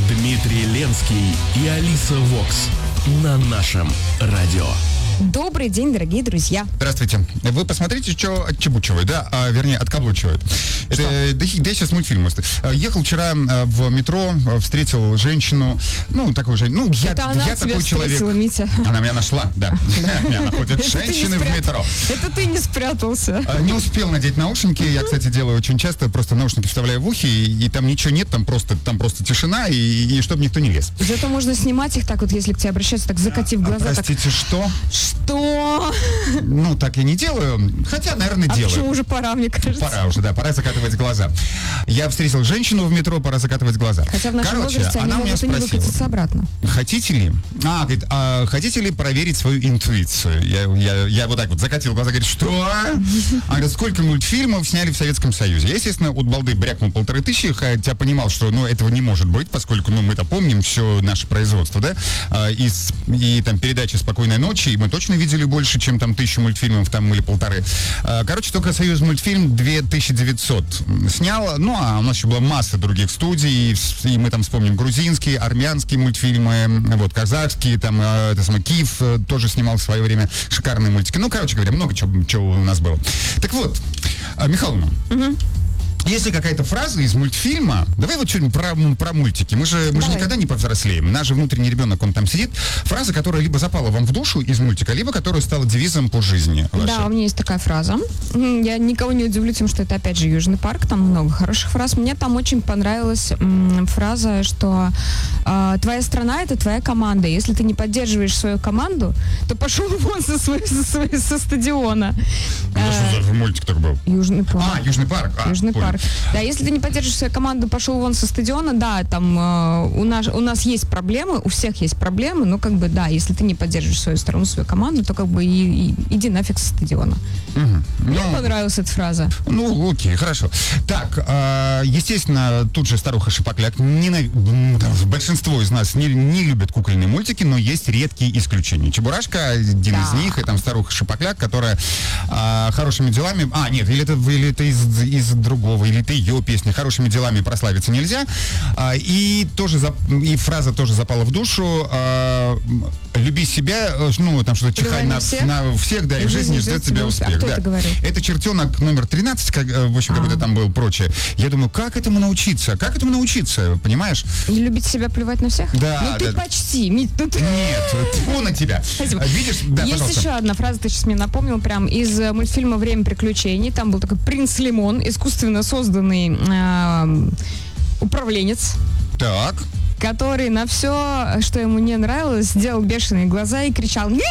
Дмитрий Ленский и Алиса Вокс на нашем радио. Добрый день, дорогие друзья. Здравствуйте. Вы посмотрите, что отчебучивают, да? Вернее, откаблучивают. Да сейчас мультфильм. Ехал вчера в метро, встретил женщину. Такой же. Я такой человек. Митя. Она меня нашла, да. Меня находят женщины в метро. Это ты не спрятался. Не успел надеть наушники. Я, кстати, делаю очень часто. Просто наушники вставляю в ухи, и там ничего нет, там просто тишина, и чтобы никто не лез. Зато можно снимать их так вот, если к тебе обращаются, так закатив глаза. Простите, что? Что? Так я не делаю. Хотя, наверное, делаю. Почему уже пора, мне кажется? Пора уже, да, пора закатывать глаза. Я встретил женщину в метро, пора закатывать глаза. Хотя в нашем возрасте они могут и не выкатиться обратно. Хотите ли? Хотите ли проверить свою интуицию? Я вот так вот закатил глаза, говорит, что? Она говорит, сколько мультфильмов сняли в Советском Союзе? Я, естественно, от балды брякнул 1500, хотя понимал, что, этого не может быть, поскольку, мы-то помним все наше производство, да? И там передачи «Спокойной ночи», и мы точно видели больше, чем там 1000 мультфильмов, там или 1500. Только «Союз мультфильм» 2900 снял. А у нас еще была масса других студий, и мы там вспомним грузинские, армянские мультфильмы, казахские, там, Киев тоже снимал в свое время шикарные мультики. Короче говоря, много чего у нас было. Так вот, Михайловна, если какая-то фраза из мультфильма, давай вот что-нибудь про мультики. Мы же никогда не повзрослеем. Наш же внутренний ребенок, он там сидит. Фраза, которая либо запала вам в душу из мультика, либо которая стала девизом по жизни вашей. Да, у меня есть такая фраза. Я никого не удивлю тем, что это опять же Южный парк. Там много хороших фраз. Мне там очень понравилась фраза, что твоя страна — это твоя команда. Если ты не поддерживаешь свою команду, то пошел вон со стадиона. Что за мультик так был? Южный парк. Южный парк. Южный парк. Да, если ты не поддержишь свою команду, пошел вон со стадиона, да, там у нас есть проблемы, у всех есть проблемы, да, если ты не поддержишь свою страну, свою команду, то иди нафиг со стадиона. Мне понравилась эта фраза. Окей, хорошо. Так, естественно, тут же старуха Шапокляк. Большинство из нас не любят кукольные мультики, но есть редкие исключения. Чебурашка один из них, и там старуха Шапокляк, которая хорошими делами... или это из другого, или это ее песня, хорошими делами прославиться нельзя. И фраза тоже запала в душу. Люби себя, там что-то чихай на всех, да, и в жизни ждет тебя успех. Кто это говорит? Это чертенок номер 13, в общем, какой-то там был, прочее. Я думаю, как этому научиться? Понимаешь? И любить себя, плевать на всех? Да. Ты почти. Нет, тьфу на тебя. Видишь? Да, есть пожалуйста. еще одна фраза, ты сейчас мне напомнил, прям из мультфильма «Время приключений». Там был такой принц Лимон, искусственно созданный управленец. Так. Который на все, что ему не нравилось, сделал бешеные глаза и кричал «Неприемлемо!»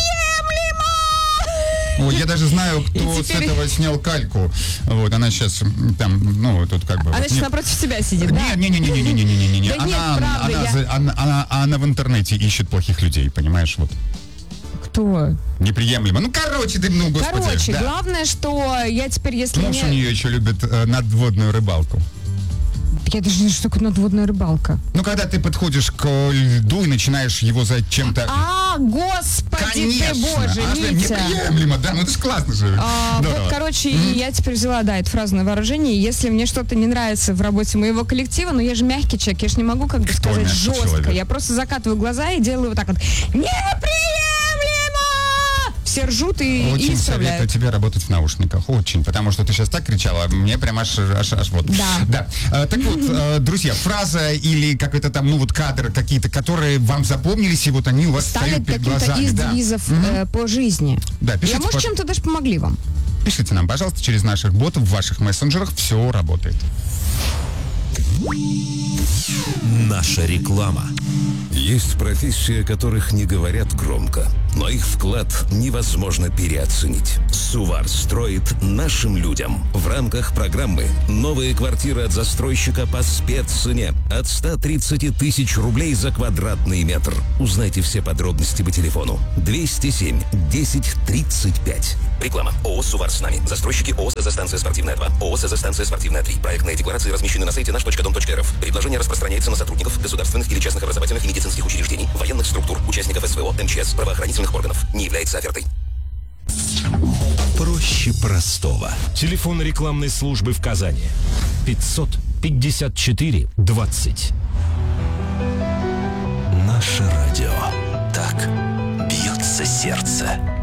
Я даже знаю, кто с этого снял кальку. Она сейчас там, тут Она сейчас напротив тебя сидит, да? Не. Да нет, правда, она в интернете ищет плохих людей, понимаешь, вот. Кто? Неприемлемо. Господи. Да. Главное, что я теперь, если Муж у нее еще любит надводную рыбалку. Я даже не знаю, что такое надводная рыбалка. Когда ты подходишь к льду и начинаешь его за чем-то... Господи, конечно, ты боже, Митя. Неприемлемо, да, это ж классно же. Я теперь взяла, эту фразу на вооружение. Если мне что-то не нравится в работе моего коллектива, я же мягкий человек, я же не могу сказать жестко. Человек? Я просто закатываю глаза и делаю вот так вот. Неприемлемо! Все ржут и очень исправляют. советую тебе работать в наушниках. Очень. Потому что ты сейчас так кричала, мне прям аж вот. Да. Так вот, друзья, фраза или какой-то там, кадр какие-то, которые вам запомнились, и они у вас стоят перед глазами. Стали каким-то из девизов по жизни. Да, пишите, может, чем-то даже помогли вам. Пишите нам, пожалуйста, через наших ботов в ваших мессенджерах. Все работает. Наша реклама. Есть профессии, о которых не говорят громко, но их вклад невозможно переоценить. Сувар строит нашим людям в рамках программы «Новые квартиры от застройщика по спеццене» от 130 тысяч рублей за квадратный метр. Узнайте все подробности по телефону 207 10 35. Реклама. ООО «Сувар с нами». Застройщики ООО «СЗ-станция спортивная 2». ООО «СЗ-станция спортивная 3». Проектные декларации размещены на сайте nаш.дом.рф. Предложение распространяется на сотрудников государственных или частных образовательных и медицинских учреждений, военных структур, участников СВО, МЧС, правоохранительных органов. Не является офертой. Проще простого. Телефон рекламной службы в Казани. 554 20. бьется сердце.